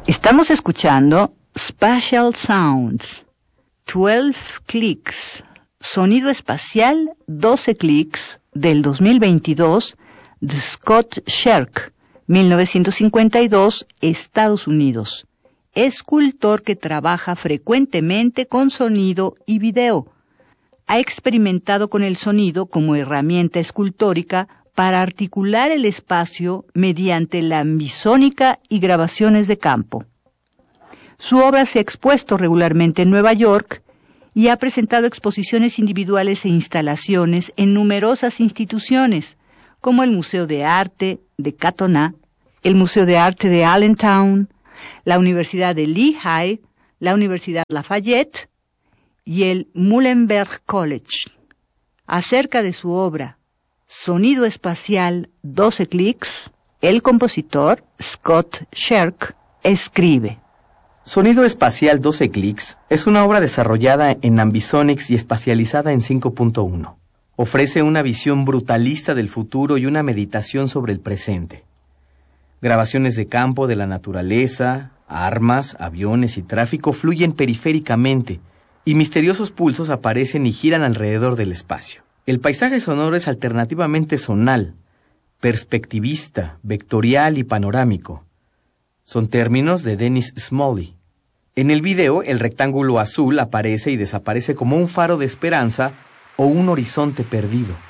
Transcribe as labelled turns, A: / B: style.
A: Estamos escuchando Spatial Sounds, 12 Clicks, sonido espacial 12 clics del 2022 de Scott Sherk, 1952, Estados Unidos. Escultor que trabaja frecuentemente con sonido y video. Ha experimentado con el sonido como herramienta escultórica para articular el espacio mediante la ambisónica y grabaciones de campo. Su obra se ha expuesto regularmente en Nueva York y ha presentado exposiciones individuales e instalaciones en numerosas instituciones, como el Museo de Arte de Katona, el Museo de Arte de Allentown, la Universidad de Lehigh, la Universidad Lafayette y el Muhlenberg College. Acerca de su obra Sonido espacial 12 clics, el compositor Scott Sherk escribe:
B: Sonido espacial 12 clics es una obra desarrollada en Ambisonics y espacializada en 5.1. Ofrece una visión brutalista del futuro y una meditación sobre el presente. Grabaciones de campo de la naturaleza, armas, aviones y tráfico fluyen periféricamente y misteriosos pulsos aparecen y giran alrededor del espacio. El paisaje sonoro es alternativamente zonal, perspectivista, vectorial y panorámico. Son términos de Dennis Smalley. En el video, el rectángulo azul aparece y desaparece como un faro de esperanza o un horizonte perdido.